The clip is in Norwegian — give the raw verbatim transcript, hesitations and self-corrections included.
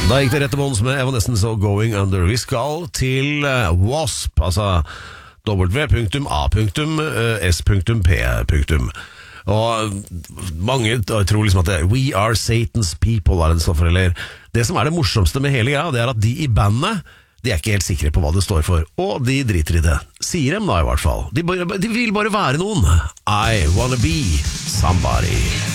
Da gikk det rett til bånds med Evanescence og Going Under. Vi skal til uh, Wasp, altså W.A.S.P. Og mange tror liksom at det, We are Satan's people er det det står for, eller det som er det morsomste med hele greia, det er at de i bandet, de er ikke helt sikre på hva det står for, og de driter i det. Sier dem da i hvert fall. De, bare, de vil bare være noen. I wanna be somebody.